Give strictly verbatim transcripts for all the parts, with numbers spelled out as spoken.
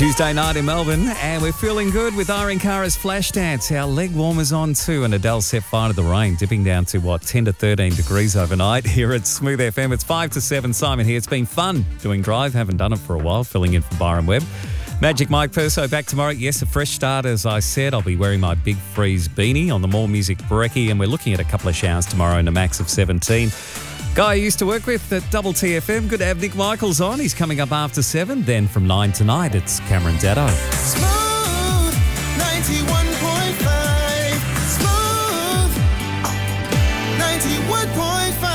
Tuesday night in Melbourne, and we're feeling good with Irene Cara's Flashdance. Our leg warmers on too, and Adele set fire to the rain, dipping down to, what, ten to thirteen degrees overnight here at Smooth F M. It's five to seven. Simon here. It's been fun doing Drive. Haven't done it for a while, filling in for Byron Webb. Magic Mike Perso back tomorrow. Yes, a fresh start, as I said. I'll be wearing my Big Freeze beanie on the More Music Brekkie, and we're looking at a couple of showers tomorrow and a max of seventeen. Guy I used to work with at Double T F M. Good to have Nick Michaels on. He's coming up after seven. Then from nine tonight, it's Cameron Daddo. Smooth ninety-one point five. Smooth ninety-one point five.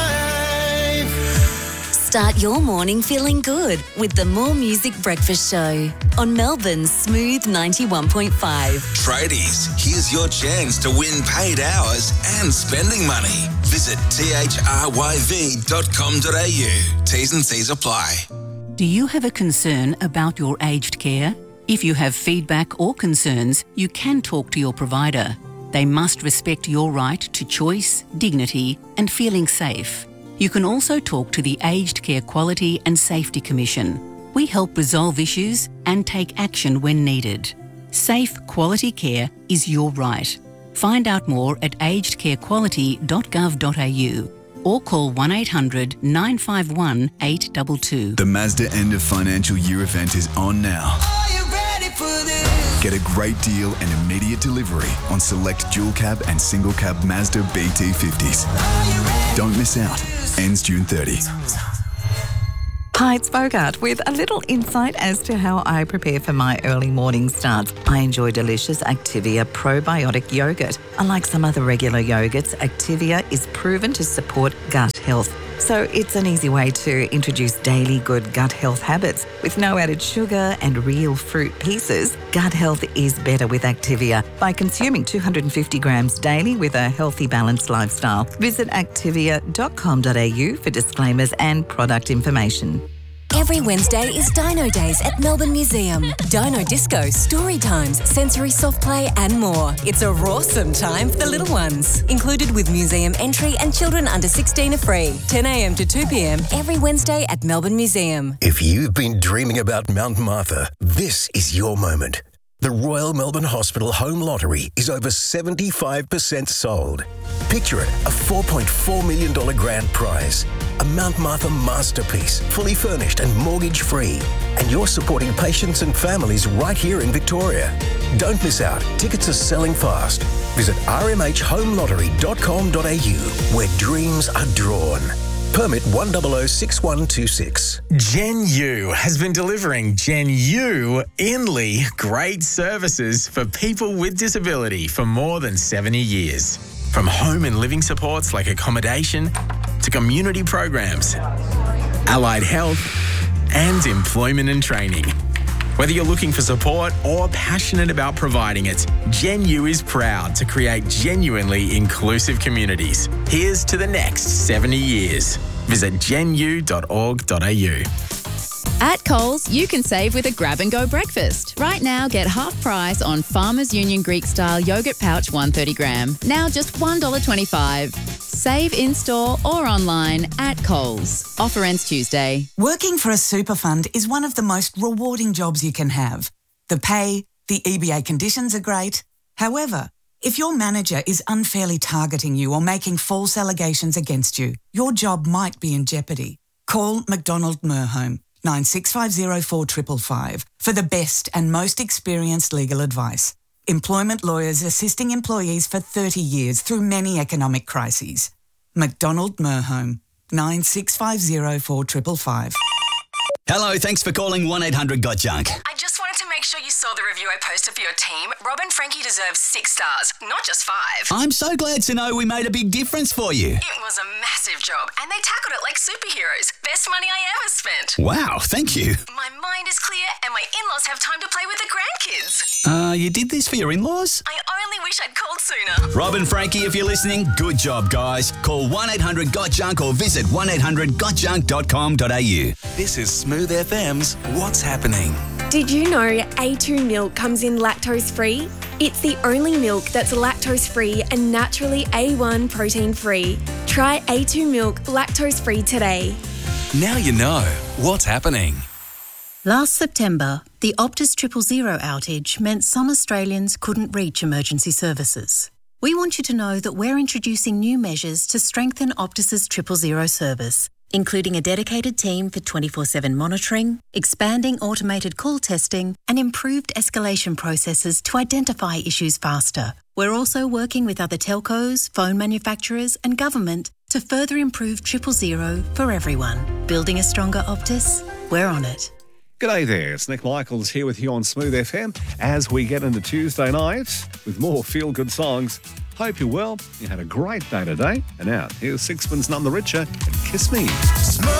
Start your morning feeling good with the More Music Breakfast Show on Melbourne's Smooth ninety-one point five. Tradies, here's your chance to win paid hours and spending money. Visit t h r y v dot com dot a u. T's and C's apply. Do you have a concern about your aged care? If you have feedback or concerns, you can talk to your provider. They must respect your right to choice, dignity, and feeling safe. You can also talk to the Aged Care Quality and Safety Commission. We help resolve issues and take action when needed. Safe, quality care is your right. Find out more at aged care quality dot gov dot a u or call one eight hundred nine five one eight two two. The Mazda End of Financial Year event is on now. Are you ready for this? Get a great deal and immediate delivery on select dual cab and single cab Mazda B T fifties. Don't miss out. Ends June thirtieth. Hi, it's Bogart with a little insight as to how I prepare for my early morning starts. I enjoy delicious Activia probiotic yogurt. Unlike some other regular yogurts, Activia is proven to support gut health. So it's an easy way to introduce daily good gut health habits. With no added sugar and real fruit pieces, gut health is better with Activia by consuming two hundred fifty grams daily with a healthy, balanced lifestyle. Visit activia dot com dot a u for disclaimers and product information. Every Wednesday is Dino Days at Melbourne Museum. Dino Disco, story times, sensory soft play and more. It's a rawsome time for the little ones. Included with museum entry and children under sixteen are free. ten a m to two p m every Wednesday at Melbourne Museum. If you've been dreaming about Mount Martha, this is your moment. The Royal Melbourne Hospital Home Lottery is over seventy-five percent sold. Picture it, a four point four million dollars grand prize. A Mount Martha masterpiece, fully furnished and mortgage-free. And you're supporting patients and families right here in Victoria. Don't miss out. Tickets are selling fast. Visit r m h home lottery dot com dot a u, where dreams are drawn. Permit one zero zero six one two six. Gen U has been delivering Gen U Inly great services for people with disability for more than seventy years. From home and living supports like accommodation to community programs, allied health, and employment and training. Whether you're looking for support or passionate about providing it, Gen U is proud to create genuinely inclusive communities. Here's to the next seventy years. Visit gen u dot org dot a u. At Coles, you can save with a grab-and-go breakfast. Right now, get half price on Farmers Union Greek-style yogurt pouch one hundred thirty gram. Now just one dollar twenty-five. Save in-store or online at Coles. Offer ends Tuesday. Working for a super fund is one of the most rewarding jobs you can have. The pay, the E B A conditions are great. However, if your manager is unfairly targeting you or making false allegations against you, your job might be in jeopardy. Call McDonald Merhome, nine six five zero four five five five, for the best and most experienced legal advice. Employment lawyers assisting employees for thirty years through many economic crises. McDonald Merhome, nine six five zero four five five five. Hello, thanks for calling one eight hundred got junk. I just wanted to make sure you saw the review I posted for your team. Rob and Frankie deserve six stars, not just five. I'm so glad to know we made a big difference for you. It was a massive job, and they tackled it like superheroes. Best money I ever spent. Wow, thank you. My mind is clear, and my in-laws have time to play with the grandkids. Uh, you did this for your in-laws? I only wish I'd called sooner. Rob and Frankie, if you're listening, good job, guys. Call one eight hundred got junk or visit one eight hundred got junk dot com dot a u. This is Smooth F M's What's Happening. Did you know A two milk comes in lactose-free? It's the only milk that's lactose-free and naturally A one protein-free. Try A two milk lactose-free today. Now you know what's happening. Last September, The Optus Triple Zero outage meant some Australians couldn't reach emergency services. We want you to know that we're introducing new measures to strengthen Optus's Triple Zero service, including a dedicated team for twenty-four seven monitoring, expanding automated call testing, and improved escalation processes to identify issues faster. We're also working with other telcos, phone manufacturers, and government to further improve Triple Zero for everyone. Building a stronger Optus? We're on it. G'day there, it's Nick Michaels here with you on Smooth F M as we get into Tuesday night with more feel-good songs. Hope you're well, you had a great day today. And now, here's Sixpence None the Richer and Kiss Me.